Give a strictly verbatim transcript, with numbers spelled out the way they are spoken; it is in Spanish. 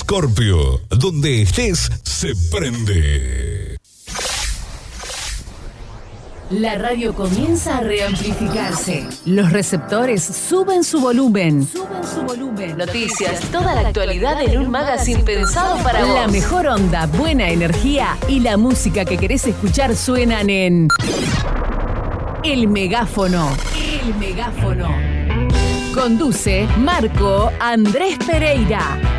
Scorpio, donde estés, se prende. La radio comienza a reamplificarse. Los receptores suben su volumen. Suben su volumen. Noticias, toda la actualidad en un magazine pensado para vos. La mejor onda, buena energía y la música que querés escuchar suenan en El Megáfono. El Megáfono. Conduce Marco Andrés Pereira.